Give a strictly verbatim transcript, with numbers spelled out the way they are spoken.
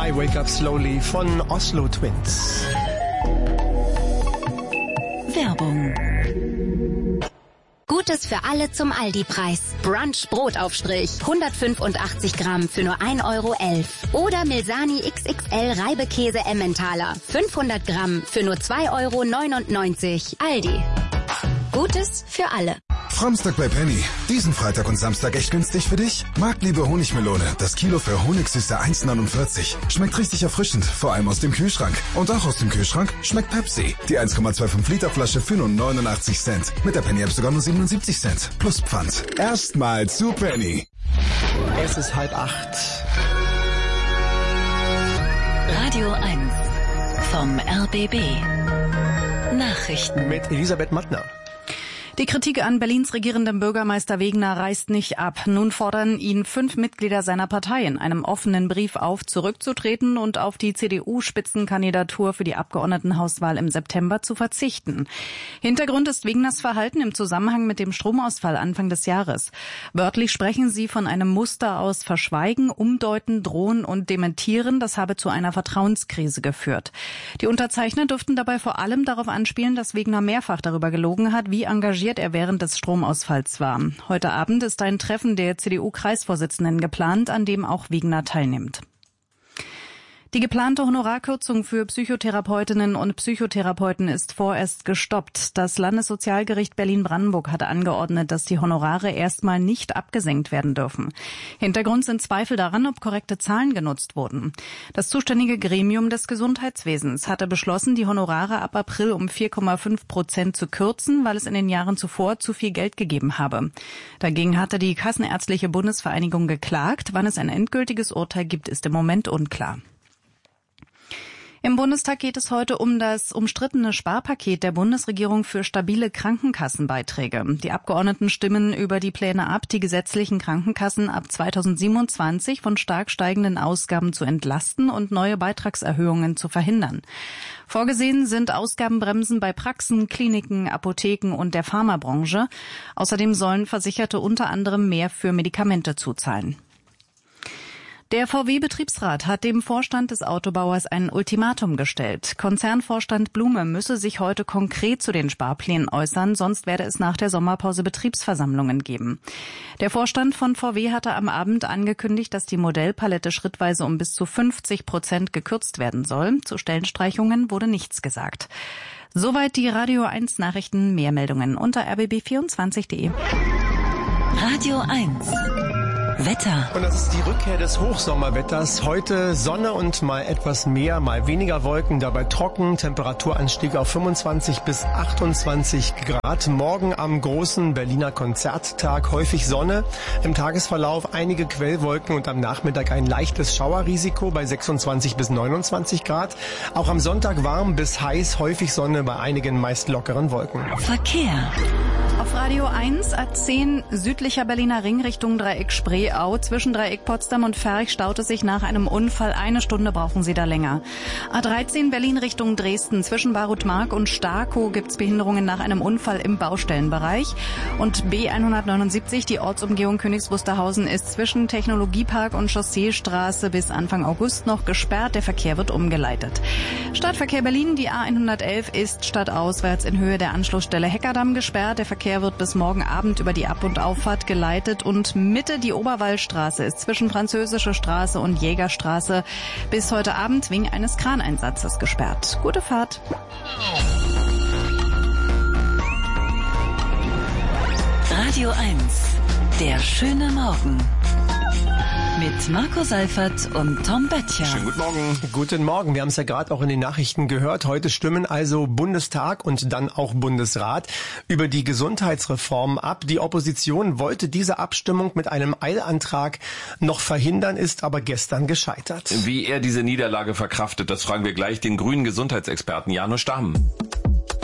I Wake Up Slowly von Oslo Twins. Werbung. Gutes für alle zum Aldi-Preis. Brunch Brotaufstrich. hundertfünfundachtzig Gramm für nur ein Euro elf. Oder Milsani X X L Reibekäse Emmentaler. fünfhundert Gramm für nur zwei Euro neunundneunzig. Aldi. Gutes für alle. Framstag bei Penny. Diesen Freitag und Samstag echt günstig für dich? Marktliebe Honigmelone. Das Kilo für Honigsüße eins neunundvierzig. Schmeckt richtig erfrischend, vor allem aus dem Kühlschrank. Und auch aus dem Kühlschrank schmeckt Pepsi. Die eins Komma fünfundzwanzig Liter Flasche für nur neunundachtzig Cent. Mit der Penny App sogar nur siebenundsiebzig Cent. Plus Pfand. Erstmal zu Penny. Es ist halb acht. Radio eins vom R B B. Nachrichten. Mit Elisabeth Mattner. Die Kritik an Berlins regierendem Bürgermeister Wegner reißt nicht ab. Nun fordern ihn fünf Mitglieder seiner Partei in einem offenen Brief auf, zurückzutreten und auf die C D U-Spitzenkandidatur für die Abgeordnetenhauswahl im September zu verzichten. Hintergrund ist Wegners Verhalten im Zusammenhang mit dem Stromausfall Anfang des Jahres. Wörtlich sprechen sie von einem Muster aus Verschweigen, Umdeuten, Drohen und Dementieren. Das habe zu einer Vertrauenskrise geführt. Die Unterzeichner dürften dabei vor allem darauf anspielen, dass Wegner mehrfach darüber gelogen hat, wie engagiert er während des Stromausfalls war. Heute Abend ist ein Treffen der C D U-Kreisvorsitzenden geplant, an dem auch Wegner teilnimmt. Die geplante Honorarkürzung für Psychotherapeutinnen und Psychotherapeuten ist vorerst gestoppt. Das Landessozialgericht Berlin-Brandenburg hatte angeordnet, dass die Honorare erstmal nicht abgesenkt werden dürfen. Hintergrund sind Zweifel daran, ob korrekte Zahlen genutzt wurden. Das zuständige Gremium des Gesundheitswesens hatte beschlossen, die Honorare ab April um vier Komma fünf Prozent zu kürzen, weil es in den Jahren zuvor zu viel Geld gegeben habe. Dagegen hatte die Kassenärztliche Bundesvereinigung geklagt. Wann es ein endgültiges Urteil gibt, ist im Moment unklar. Im Bundestag geht es heute um das umstrittene Sparpaket der Bundesregierung für stabile Krankenkassenbeiträge. Die Abgeordneten stimmen über die Pläne ab, die gesetzlichen Krankenkassen ab zweitausendsiebenundzwanzig von stark steigenden Ausgaben zu entlasten und neue Beitragserhöhungen zu verhindern. Vorgesehen sind Ausgabenbremsen bei Praxen, Kliniken, Apotheken und der Pharmabranche. Außerdem sollen Versicherte unter anderem mehr für Medikamente zuzahlen. Der V W-Betriebsrat hat dem Vorstand des Autobauers ein Ultimatum gestellt. Konzernvorstand Blume müsse sich heute konkret zu den Sparplänen äußern, sonst werde es nach der Sommerpause Betriebsversammlungen geben. Der Vorstand von V W hatte am Abend angekündigt, dass die Modellpalette schrittweise um bis zu fünfzig Prozent gekürzt werden soll. Zu Stellenstreichungen wurde nichts gesagt. Soweit die Radio eins Nachrichten. Mehr Meldungen unter r b b vierundzwanzig punkt d e. Radio eins. Wetter. Und das ist die Rückkehr des Hochsommerwetters. Heute Sonne und mal etwas mehr, mal weniger Wolken, dabei trocken. Temperaturanstieg auf fünfundzwanzig bis achtundzwanzig Grad. Morgen am großen Berliner Konzerttag häufig Sonne. Im Tagesverlauf einige Quellwolken und am Nachmittag ein leichtes Schauerrisiko bei sechsundzwanzig bis neunundzwanzig Grad. Auch am Sonntag warm bis heiß, häufig Sonne bei einigen meist lockeren Wolken. Verkehr. Auf Radio eins A zehn südlicher Berliner Ring Richtung Dreieck Spreeau. Zwischen Dreieck Potsdam und Ferch staut es sich nach einem Unfall. Eine Stunde brauchen Sie da länger. A dreizehn Berlin Richtung Dresden. Zwischen Barutmark und Starkow gibt es Behinderungen nach einem Unfall im Baustellenbereich. Und B hundertneunundsiebzig, die Ortsumgehung Königs Wusterhausen, ist zwischen Technologiepark und Chausseestraße bis Anfang August noch gesperrt. Der Verkehr wird umgeleitet. Stadtverkehr Berlin, die A hundertelf ist stadtauswärts in Höhe der Anschlussstelle Heckerdamm gesperrt. Der Verkehr wird bis morgen Abend über die Ab- und Auffahrt geleitet und Mitte die Oberwallstraße ist zwischen Französische Straße und Jägerstraße bis heute Abend wegen eines Kraneinsatzes gesperrt. Gute Fahrt. Radio eins. Der schöne Morgen. Mit Marco Seifert und Tom Böttcher. Schönen guten Morgen. Guten Morgen. Wir haben es ja gerade auch in den Nachrichten gehört. Heute stimmen also Bundestag und dann auch Bundesrat über die Gesundheitsreform ab. Die Opposition wollte diese Abstimmung mit einem Eilantrag noch verhindern, ist aber gestern gescheitert. Wie er diese Niederlage verkraftet, das fragen wir gleich den grünen Gesundheitsexperten Janusz Stamm.